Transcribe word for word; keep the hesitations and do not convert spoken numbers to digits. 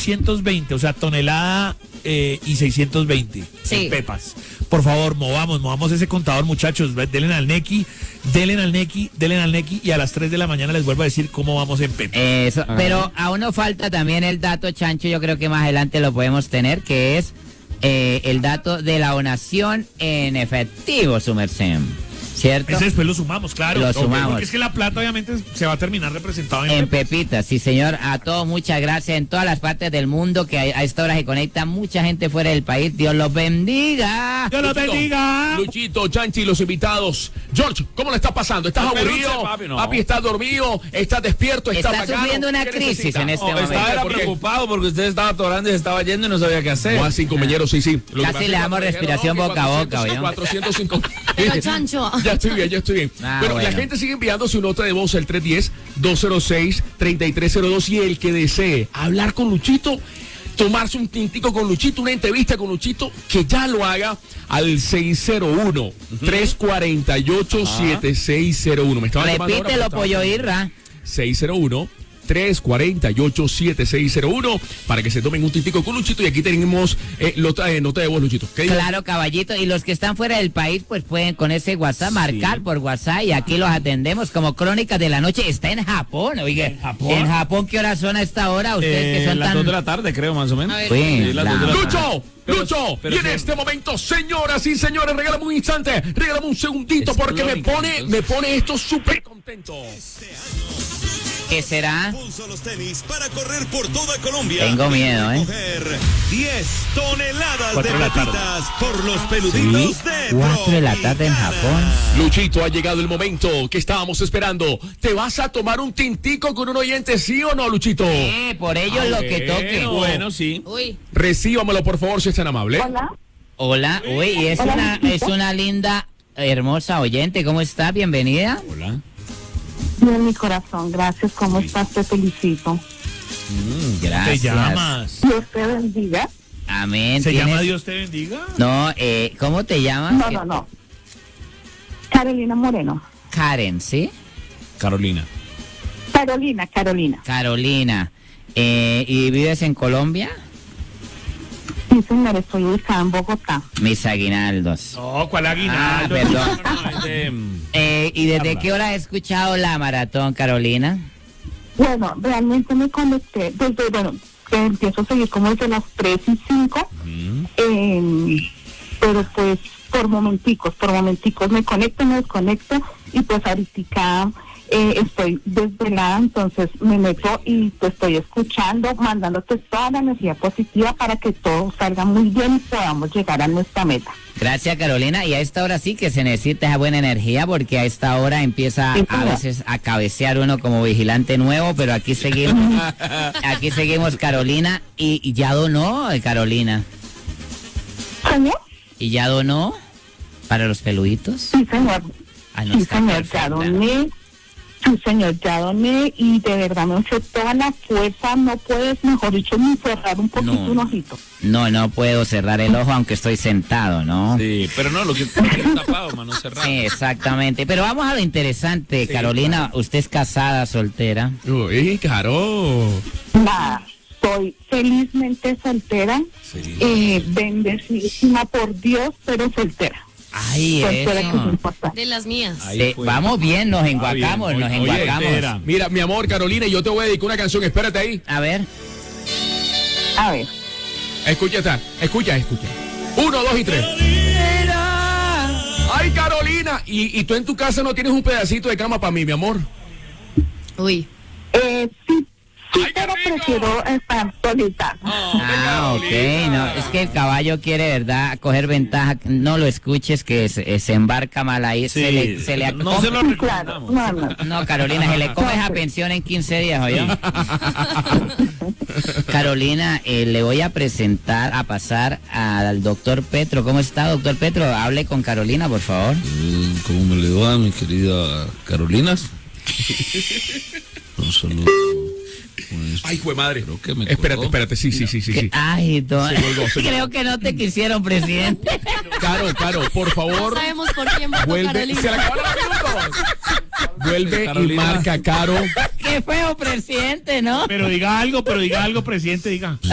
seiscientos veinte, o sea, tonelada eh, y seiscientos veinte Sí. en pepas. Por favor, movamos, movamos ese contador, muchachos. Denle al Nequi, denle al Nequi, denle al Nequi y a las tres de la mañana les vuelvo a decir cómo vamos en pepas. Eso, pero aún nos falta también el dato, Chancho, yo creo que más adelante lo podemos tener, que es eh, el dato de la donación en efectivo, su merced, ¿cierto? Ese después lo sumamos, claro. Lo Ok, sumamos. Porque es que la plata obviamente se va a terminar representada en, En pepas. pepitas, sí señor, a todos muchas gracias en todas las partes del mundo que a, a esta hora se conecta mucha gente fuera del país, Dios los bendiga. ¡Dios los bendiga! Luchito, Chanchi, los invitados. George, ¿cómo le está pasando? ¿Estás No, aburrido? peluche, papi, no. Papi, ¿estás dormido? ¿Estás despierto? ¿Estás Está bacano? sufriendo una ¿Qué crisis necesita? en este Oh, momento. estaba era ¿Por qué? preocupado porque usted estaba atorando y se estaba yendo y no sabía qué hacer. No, así, compañero, sí, sí. Lo que Casi pasa es le que damos cuando respiración dijeron, boca a no, que boca, ¿oyó? cuatrocientos cincuenta. Pero, Chancho. Ya estoy bien, ya estoy bien. Ah, bueno, bueno. la gente sigue enviando su nota de voz al tres uno cero, dos cero seis, tres tres cero dos y el que desee hablar con Luchito, tomarse un tintico con Luchito, una entrevista con Luchito, que ya lo haga al seis cero uno, tres cuatro ocho, siete seis cero uno. Me estaba llamando ahora, Repítelo, pero pollo estaba- irra. seis cero uno, tres cuatro ocho, siete seis cero uno para que se tomen un tintico con Luchito y aquí tenemos eh, nota, eh, nota de voz, Luchito. ¿Qué dijo? Claro, caballito. Y los que están fuera del país, pues pueden con ese WhatsApp marcar por WhatsApp y aquí los atendemos como Crónicas de la Noche. Está en Japón, oiga. ¿En Japón? ¿En Japón qué hora son a esta hora? Ustedes que Eh, son las tan... dos de la tarde, creo, más o menos. A ver. Sí, Sí, las la- dos de la tarde. ¡Lucho! Pero- ¡Lucho! pero y en sí. este momento, señoras y señores, regálame un instante, regálame un segundito Es porque me Crónica, pone, entonces. me pone esto súper contento. ¿Qué será? Pulso los tenis para correr por toda Colombia. Tengo miedo, ¿eh? Coger diez toneladas Cuatro de de la tarde. pepitas por los peluditos Sí, de cuatro de la tarde en Tropicana. Japón. Luchito, ha llegado el momento que estábamos esperando. ¿Te vas a tomar un tintico con un oyente, sí o no, Luchito? Eh, por ello lo que toque. bueno. Bueno, sí. Uy. Recíbamelo, por favor, si es tan amable. Hola, Hola, uy, y es Hola, una, Luchito. es una linda, hermosa oyente. ¿Cómo está? Bienvenida. Hola. bien mi corazón, gracias, ¿cómo estás? Te felicito. Mm, ¿Te gracias. llamas? Dios te bendiga. Amén. ¿Se ¿Tienes- llama Dios te bendiga? No, eh, ¿cómo te llamas? No, no, no. Carolina Moreno. Karen, ¿sí? Carolina. Carolina, Carolina. Carolina. Eh, ¿Y vives en Colombia? Sí, señor, estoy ubicada en Bogotá. Mis aguinaldos. No, ¿cuál Ah, aguinaldo? perdón. No, no, es de, mm, Eh, ¿Y desde Habla. qué hora has escuchado la maratón, Carolina? Bueno, realmente me conecté desde, bueno, que empiezo a seguir como desde las tres y cinco, eh, pero pues por momenticos, por momenticos me conecto, me desconecto y pues ahorita eh, estoy desvelada, entonces me meto y te estoy escuchando, mandándote toda la energía positiva para que todo salga muy bien y podamos llegar a nuestra meta. Gracias, Carolina. Y a esta hora sí que se necesita esa buena energía porque a esta hora empieza Sí, a señor. veces a cabecear uno como vigilante nuevo, pero aquí seguimos, aquí seguimos, Carolina. Y, y ya donó, eh, Carolina. ¿Señor? ¿Y ya donó para los peluditos? Sí, señor. Ah, no, Sí, está señor, perfecta. ya doné. Sí, señor, ya doné y de verdad me echó toda la fuerza. No puedes, mejor dicho, ni cerrar un poquito No. un ojito. No, no puedo cerrar el ojo aunque estoy sentado, ¿no? Sí, pero no, lo que está tapado, mano cerrada. Sí, exactamente. Pero vamos a lo interesante, Carolina. ¿Usted es casada, soltera? Uy, Caro. Nada, estoy felizmente soltera, eh, bendecidísima por Dios, pero soltera. Ay, Soltera que es eso. importante. De las mías. Ahí Eh, fue. vamos bien, nos Ah, enguacamos, bien. nos Oye, enguacamos. espera. Mira, mi amor, Carolina, yo te voy a dedicar una canción. Espérate ahí. A ver. A ver, Escucha esta. Escucha, escucha. Uno, dos y tres. ¡Ay, Carolina! ¿Y, y tú en tu casa no tienes un pedacito de cama para mí, mi amor? Uy. eh, sí, sí, ¡Ay, qué pero rico! prefiero estar solita. Ah, ok, no, es que el caballo quiere, ¿verdad?, coger ventaja. No lo escuches que se, se embarca mal ahí. Sí, se le, se le no se lo Sí, claro, recomendamos. no, no. No, Carolina, se le come esa pensión en quince días, ¿oyó? Carolina, eh, le voy a presentar, a pasar al doctor Petro. ¿Cómo está, doctor Petro? Hable con Carolina, por favor. Eh, ¿Cómo me le va, mi querida Carolina? Un saludo. Pues, Ay, jue madre. creo que me Espérate, colgó. espérate. Sí, sí, sí, sí. sí. Ay, don- Se colgó, se creo que no te quisieron, presidente. Caro, Caro, por No favor. sabemos por quién votó Vuelve. Carolina. Se le acabaron los minutos. Vuelve y Carolina. marca, Caro. Qué feo, presidente, ¿no? Pero diga algo, pero diga algo, presidente, diga.